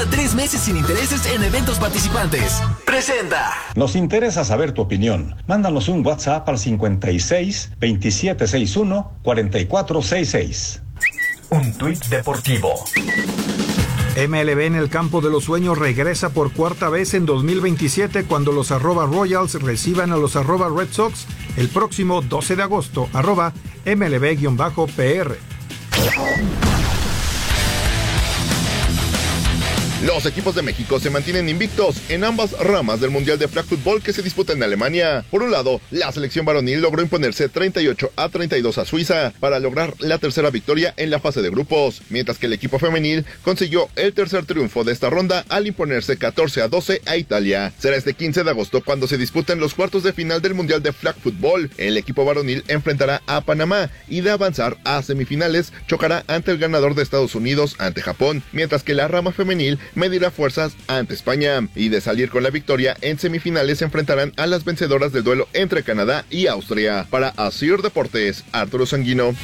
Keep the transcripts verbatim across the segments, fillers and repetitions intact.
hasta tres meses sin intereses en eventos participantes. Presenta. Nos interesa saber tu opinión. Mándanos un WhatsApp al cincuenta y seis, veintisiete sesenta y uno, cuarenta y cuatro sesenta y seis. Un tuit deportivo. M L B en el campo de los sueños regresa por cuarta vez en dos mil veintisiete cuando los arroba Royals reciban a los arroba Red Sox el próximo doce de agosto, arroba M L B-P R. Los equipos de México se mantienen invictos en ambas ramas del Mundial de Flag Football que se disputa en Alemania. Por un lado, la selección varonil logró imponerse treinta y ocho a treinta y dos a Suiza para lograr la tercera victoria en la fase de grupos, mientras que el equipo femenil consiguió el tercer triunfo de esta ronda al imponerse catorce a doce a Italia. Será este quince de agosto cuando se disputen los cuartos de final del Mundial de Flag Football. El equipo varonil enfrentará a Panamá y de avanzar a semifinales chocará ante el ganador de Estados Unidos ante Japón, mientras que la rama femenil medirá fuerzas ante España, y de salir con la victoria en semifinales se enfrentarán a las vencedoras del duelo entre Canadá y Austria. Para Asir Deportes, Arturo Sanguino.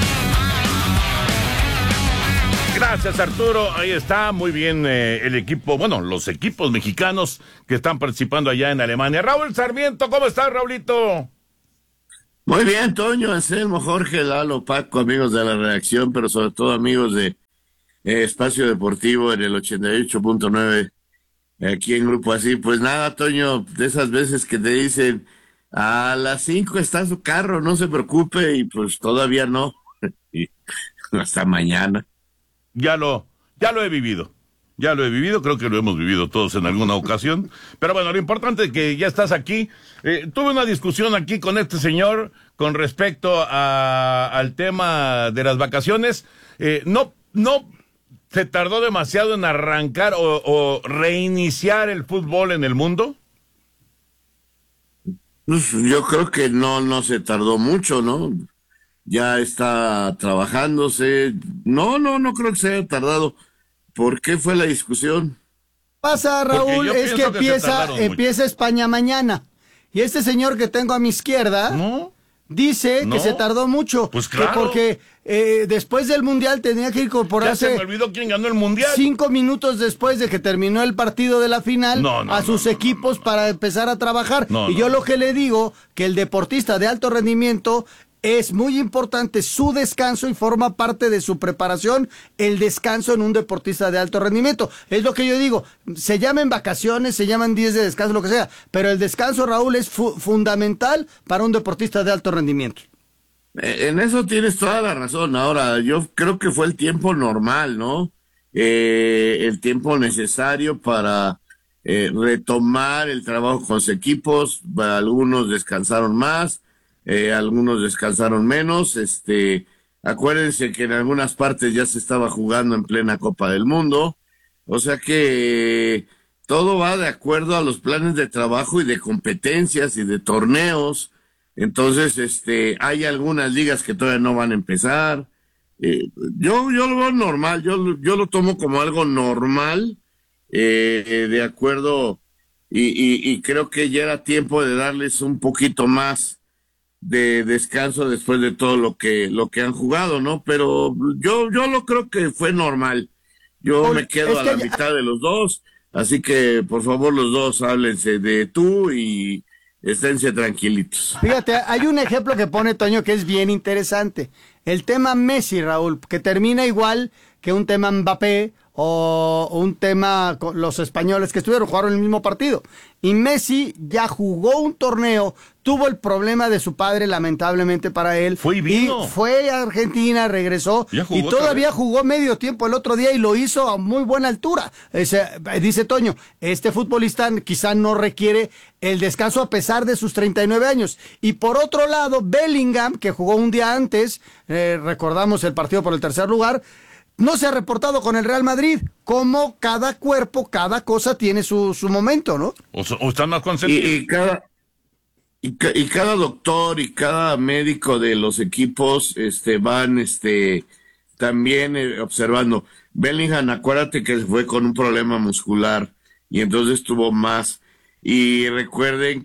Gracias, Arturo. Ahí está, muy bien eh, el equipo, bueno, los equipos mexicanos que están participando allá en Alemania. Raúl Sarmiento, ¿cómo estás, Raulito? Muy bien, Toño, Anselmo, Jorge, Lalo, Paco, amigos de la redacción, pero sobre todo amigos de Eh, Espacio Deportivo en el ochenta y ocho punto nueve, aquí en Grupo Así. Pues nada, Toño, de esas veces que te dicen a las cinco está su carro, no se preocupe, y pues todavía no, y hasta mañana. Ya lo, ya lo he vivido, ya lo he vivido, creo que lo hemos vivido todos en alguna ocasión, pero bueno, lo importante es que ya estás aquí. Eh, tuve una discusión aquí con este señor con respecto a, al tema de las vacaciones. eh, no, no ¿Se tardó demasiado en arrancar o, o reiniciar el fútbol en el mundo? Pues yo creo que no, no se tardó mucho, ¿no? Ya está trabajándose. No, no, no creo que se haya tardado. ¿Por qué fue la discusión? Pasa, Raúl, es que, que empieza, empieza España mañana. Y este señor que tengo a mi izquierda... ¿No? Dice ¿No? que se tardó mucho, pues claro. que porque eh, después del Mundial tenía que incorporarse. Ya se me olvidó quién ganó el Mundial. Cinco minutos después de que terminó el partido de la final, no, no, a sus no, no, equipos no, no. para empezar a trabajar. No, y no, yo no. lo que le digo, que el deportista de alto rendimiento es muy importante su descanso y forma parte de su preparación el descanso en un deportista de alto rendimiento. Es lo que yo digo, se llamen vacaciones, se llaman días de descanso, lo que sea, pero el descanso, Raúl, es fu- fundamental para un deportista de alto rendimiento. En eso tienes toda la razón. Ahora, yo creo que fue el tiempo normal, ¿no? Eh, el tiempo necesario para eh, retomar el trabajo con los equipos. Algunos descansaron más, Eh, algunos descansaron menos. Este, acuérdense que en algunas partes ya se estaba jugando en plena Copa del Mundo, o sea que eh, todo va de acuerdo a los planes de trabajo y de competencias y de torneos. Entonces, este, hay algunas ligas que todavía no van a empezar. Eh, yo, yo lo veo normal, yo, yo lo tomo como algo normal, eh, eh, de acuerdo, y, y, y creo que ya era tiempo de darles un poquito más de descanso después de todo lo que lo que han jugado, ¿no? Pero yo yo lo creo que fue normal. Yo Oye, me quedo a la ya... mitad de los dos, así que por favor los dos háblense de tú y esténse tranquilitos. Fíjate, hay un ejemplo que pone Toño que es bien interesante. El tema Messi, Raúl, que termina igual que un tema Mbappé o un tema con los españoles que estuvieron, jugaron el mismo partido. Y Messi ya jugó un torneo, tuvo el problema de su padre, lamentablemente para él. Fue y vino. Y fue a Argentina, regresó y todavía jugó medio tiempo el otro día y lo hizo a muy buena altura. Ese, dice Toño, este futbolista quizá no requiere el descanso a pesar de sus treinta y nueve años. Y por otro lado, Bellingham, que jugó un día antes, eh, recordamos el partido por el tercer lugar, no se ha reportado con el Real Madrid. Como cada cuerpo, cada cosa tiene su, su momento, ¿no? O, o están más consentidos. Y, y, cada, y, ca, y cada doctor y cada médico de los equipos este, van este, también eh, observando. Bellingham, acuérdate que fue con un problema muscular y entonces tuvo más. Y recuerden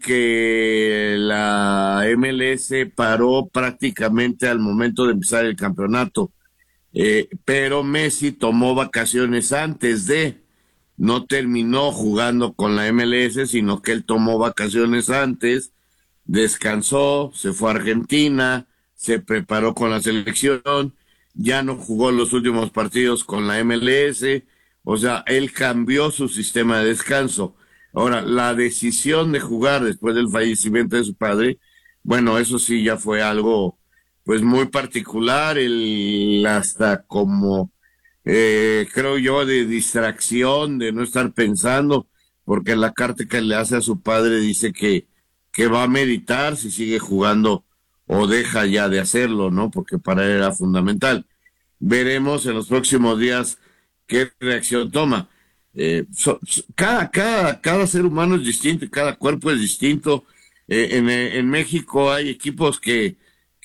que la M L S paró prácticamente al momento de empezar el campeonato. Eh, pero Messi tomó vacaciones antes de, no terminó jugando con la M L S, sino que él tomó vacaciones antes, descansó, se fue a Argentina, se preparó con la selección, ya no jugó los últimos partidos con la M L S, o sea, él cambió su sistema de descanso. Ahora, la decisión de jugar después del fallecimiento de su padre, bueno, eso sí ya fue algo pues muy particular, él hasta como eh, creo yo de distracción, de no estar pensando, porque en la carta que le hace a su padre dice que, que va a meditar si sigue jugando o deja ya de hacerlo, ¿no? Porque para él era fundamental. Veremos en los próximos días qué reacción toma. Eh, so, so, cada, cada, cada ser humano es distinto, cada cuerpo es distinto. Eh, en, en México hay equipos que,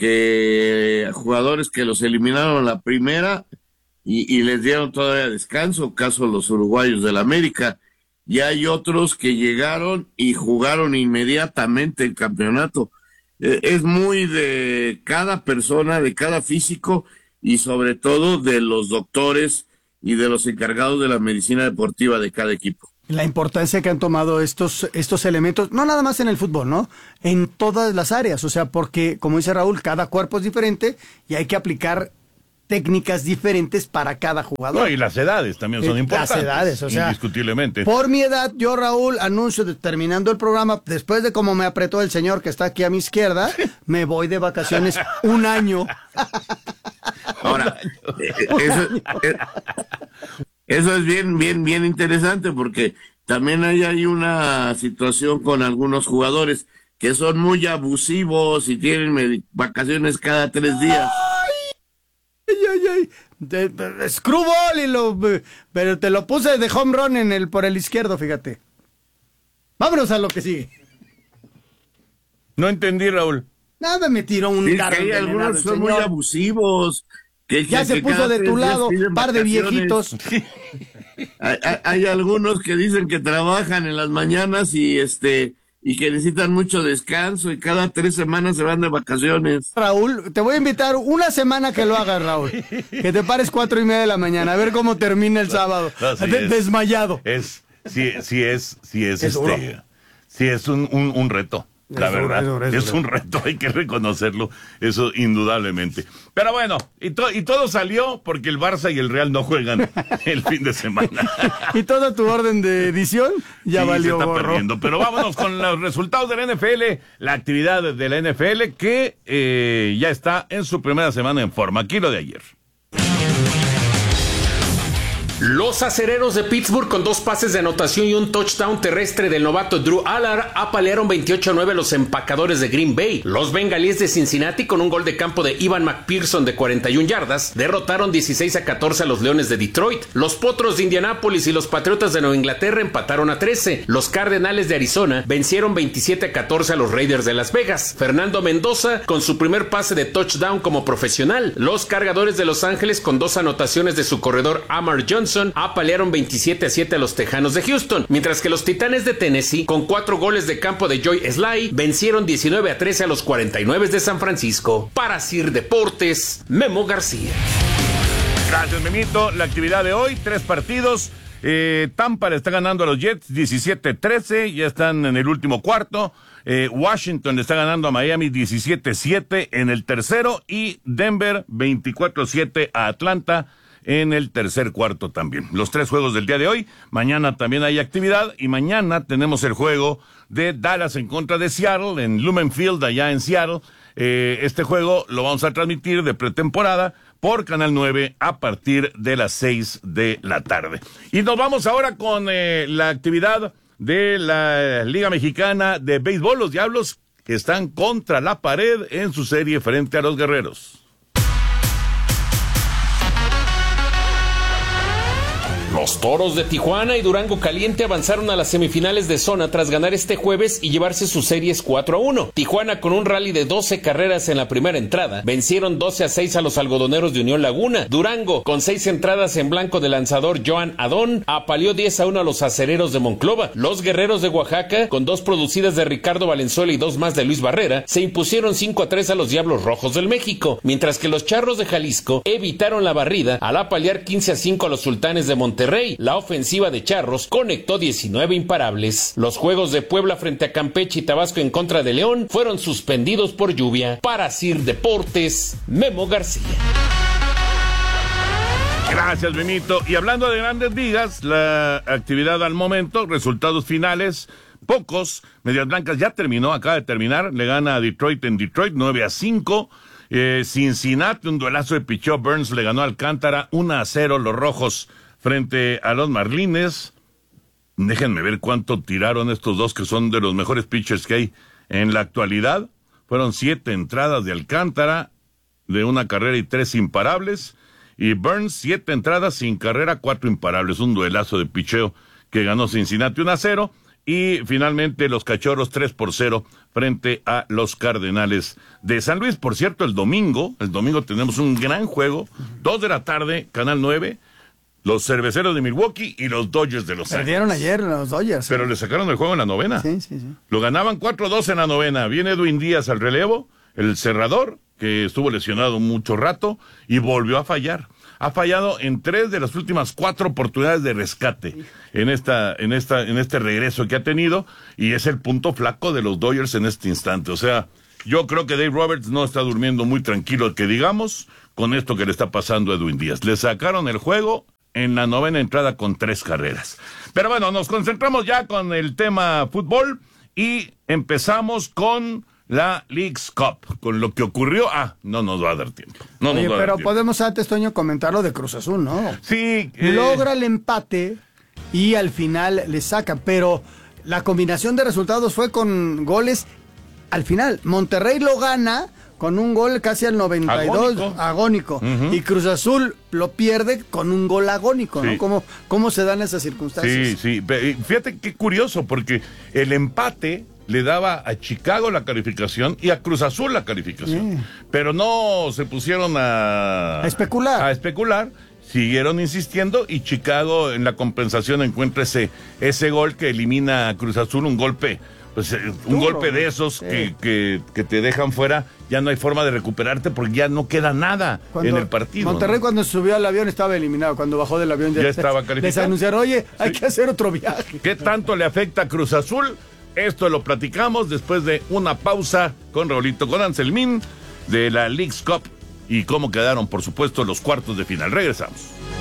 que jugadores que los eliminaron la primera y, y les dieron todavía descanso, caso los uruguayos del América, y hay otros que llegaron y jugaron inmediatamente el campeonato. Eh, es muy de cada persona, de cada físico y sobre todo de los doctores y de los encargados de la medicina deportiva de cada equipo. La importancia que han tomado estos, estos elementos, no nada más en el fútbol, ¿no? En todas las áreas, o sea, porque, como dice Raúl, cada cuerpo es diferente y hay que aplicar técnicas diferentes para cada jugador. No, y las edades también son eh, importantes. Las edades, o sea, indiscutiblemente. Por mi edad, yo, Raúl, anuncio de, terminando el programa, después de cómo me apretó el señor que está aquí a mi izquierda, me voy de vacaciones un año. Ahora, eso, eso es bien, bien, bien interesante porque también hay, hay una situación con algunos jugadores que son muy abusivos y tienen vacaciones cada tres días. Ay, ay, ay. De, de, screwball y lo, pero te lo puse de home run en el, por el izquierdo, fíjate. Vámonos a lo que sigue. No entendí, Raúl. Nada, me tiró un sí, carro. Hay algunos son muy abusivos. Que, ya que, se que puso de tu lado, par de vacaciones. viejitos. hay, hay, hay algunos que dicen que trabajan en las mañanas y este y que necesitan mucho descanso y cada tres semanas se van de vacaciones. Raúl, te voy a invitar una semana que lo hagas, Raúl. Que te pares cuatro y media de la mañana, a ver cómo termina el sábado. No, sí de, es, desmayado. Es, sí, sí es, sí es, es este, sí es un, un, un reto. La eso, verdad, eso, eso, es eso. un reto, hay que reconocerlo, eso indudablemente. Pero bueno, y, to, y todo salió porque el Barça y el Real no juegan el fin de semana. Y toda tu orden de edición ya sí, valió se está gorro. perdiendo. Pero vámonos con los resultados de la N F L, la actividad de la N F L que eh, ya está en su primera semana en forma. Aquí lo de ayer. Los acereros de Pittsburgh, con dos pases de anotación y un touchdown terrestre del novato Drew Allard, apalearon veintiocho a nueve a los empacadores de Green Bay. Los bengalíes de Cincinnati, con un gol de campo de Ivan McPherson de cuarenta y una yardas, derrotaron dieciséis a catorce a los Leones de Detroit. Los Potros de Indianápolis y los Patriotas de Nueva Inglaterra empataron a trece. Los Cardenales de Arizona vencieron veintisiete a catorce a los Raiders de Las Vegas. Fernando Mendoza, con su primer pase de touchdown como profesional. Los Cargadores de Los Ángeles, con dos anotaciones de su corredor Amar Johnson, apalearon veintisiete a siete a los Tejanos de Houston, mientras que los Titanes de Tennessee, con cuatro goles de campo de Joy Sly, vencieron diecinueve a trece a los cuarenta y nueve de San Francisco. Para Sir Deportes, Memo García. Gracias, Memito. La actividad de hoy, tres partidos. Eh, Tampa le está ganando a los Jets diecisiete trece, ya están en el último cuarto. Eh, Washington le está ganando a Miami diecisiete siete en el tercero y Denver veinticuatro siete a Atlanta en el tercer cuarto también. Los tres juegos del día de hoy. Mañana también hay actividad y mañana tenemos el juego de Dallas en contra de Seattle en Lumen Field allá en Seattle. Eh, este juego lo vamos a transmitir de pretemporada por Canal nueve a partir de las seis de la tarde. Y nos vamos ahora con eh, la actividad de la Liga Mexicana de Béisbol. Los Diablos que están contra la pared en su serie frente a los Guerreros. Los Toros de Tijuana y Durango Caliente avanzaron a las semifinales de zona tras ganar este jueves y llevarse sus series cuatro a uno. Tijuana, con un rally de doce carreras en la primera entrada, vencieron doce a seis a los algodoneros de Unión Laguna. Durango, con seis entradas en blanco del lanzador Joan Adón, apaleó diez a uno a los acereros de Monclova. Los Guerreros de Oaxaca, con dos producidas de Ricardo Valenzuela y dos más de Luis Barrera, se impusieron cinco a tres a los Diablos Rojos del México, mientras que los Charros de Jalisco evitaron la barrida al apalear quince a cinco a los Sultanes de Monterrey Monterrey. La ofensiva de Charros conectó diecinueve imparables. Los juegos de Puebla frente a Campeche y Tabasco en contra de León fueron suspendidos por lluvia. Para Sir Deportes, Memo García. Gracias, Benito. Y hablando de Grandes Ligas, la actividad al momento, resultados finales, pocos. Medias Blancas ya terminó, acaba de terminar, le gana a Detroit en Detroit, nueve a cinco. Eh, Cincinnati, un duelazo de picheo, Burns le ganó a Alcántara, uno a cero, los Rojos frente a los Marlines. Déjenme ver cuánto tiraron estos dos, que son de los mejores pitchers que hay en la actualidad. Fueron siete entradas de Alcántara, de una carrera y tres imparables. Y Burns, siete entradas sin carrera, cuatro imparables. Un duelazo de picheo que ganó Cincinnati uno a cero. Y finalmente los Cachorros tres por cero frente a los Cardenales de San Luis. Por cierto, el domingo, el domingo tenemos un gran juego. Dos de la tarde, Canal nueve. Los Cerveceros de Milwaukee y los Dodgers de Los Ángeles. Perdieron ayer los Dodgers. Pero sí. le sacaron el juego en la novena. Sí, sí, sí. Lo ganaban cuatro a dos en la novena. Viene Edwin Díaz al relevo, el cerrador, que estuvo lesionado mucho rato, y volvió a fallar. Ha fallado en tres de las últimas cuatro oportunidades de rescate en esta, en esta, en este regreso que ha tenido, y es el punto flaco de los Dodgers en este instante. O sea, yo creo que Dave Roberts no está durmiendo muy tranquilo, que digamos, con esto que le está pasando a Edwin Díaz. Le sacaron el juego en la novena entrada con tres carreras. Pero bueno, nos concentramos ya con el tema fútbol y empezamos con la Leagues Cup, con lo que ocurrió. Ah, no nos va a dar tiempo. No Oye, nos va pero a dar tiempo. podemos antes, Toño, comentar lo de Cruz Azul, ¿no? Sí. Eh... Logra el empate y al final le saca, pero la combinación de resultados fue con goles al final. Monterrey lo gana con un gol casi al noventa y dos, agónico, agónico. Uh-huh. Y Cruz Azul lo pierde con un gol agónico, ¿no? Sí. ¿Cómo, ¿Cómo se dan esas circunstancias? Sí, sí. Fíjate qué curioso, porque el empate le daba a Chicago la calificación y a Cruz Azul la calificación. Sí. Pero no se pusieron a... A especular. A especular. Siguieron insistiendo y Chicago en la compensación encuentra ese, ese gol que elimina a Cruz Azul, un golpe... Pues un Duro, golpe de esos sí. que, que, que te dejan fuera, ya no hay forma de recuperarte porque ya no queda nada cuando, en el partido. Monterrey, ¿no? Cuando subió al avión estaba eliminado, cuando bajó del avión ya, ya estaba calificado. Les anunciaron, oye, hay sí. que hacer otro viaje. ¿Qué tanto le afecta a Cruz Azul? Esto lo platicamos después de una pausa con Raulito, con Anselmín, de la Leagues Cup y cómo quedaron, por supuesto, los cuartos de final. Regresamos.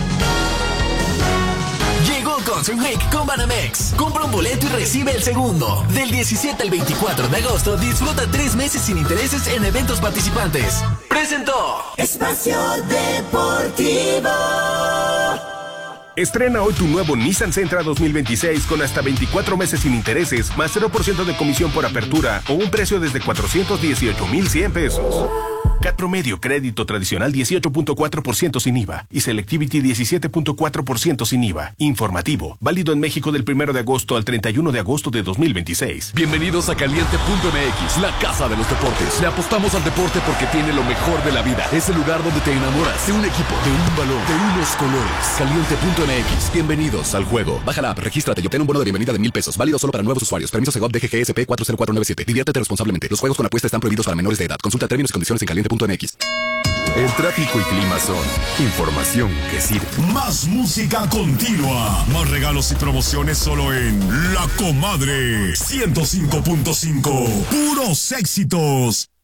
Concert Week con Banamex. Compra un boleto y recibe el segundo. Del diecisiete al veinticuatro de agosto, disfruta tres meses sin intereses en eventos participantes. Presentó Espacio Deportivo. Estrena hoy tu nuevo Nissan Sentra dos mil veintiséis con hasta veinticuatro meses sin intereses, más cero por ciento de comisión por apertura o un precio desde cuatrocientos dieciocho mil cien pesos. C A T promedio, crédito tradicional dieciocho punto cuatro por ciento sin I V A y Selectivity diecisiete punto cuatro por ciento sin I V A. Informativo, válido en México del primero de agosto al treinta y uno de agosto de dos mil veintiséis. Bienvenidos a Caliente punto M X, la casa de los deportes. Le apostamos al deporte porque tiene lo mejor de la vida. Es el lugar donde te enamoras de un equipo, de un balón, de unos colores. Caliente punto M X, bienvenidos al juego. Baja la app, regístrate y obtén un bono de bienvenida de mil pesos, válido solo para nuevos usuarios. Permiso Segov D G G S P cuatro cero cuatro nueve siete. Diviértete responsablemente. Los juegos con apuesta están prohibidos para menores de edad. Consulta términos y condiciones en caliente punto M X. El tráfico y clima son información que sirve. Más música continua. Más regalos y promociones solo en La Comadre ciento cinco punto cinco. Puros éxitos.